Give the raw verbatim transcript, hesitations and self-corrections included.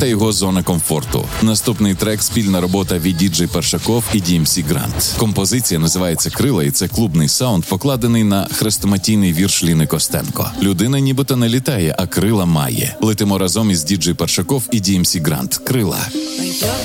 та його зона комфорту. Наступний трек – спільна робота від діджей Першаков і ді ем сі Грант. Композиція називається «Крила», і це клубний саунд, покладений на хрестоматійний вірш Ліни Костенко. Людина нібито не літає, а крила має. Летимо разом із діджей Першаков і ді ем сі Грант. «Крила».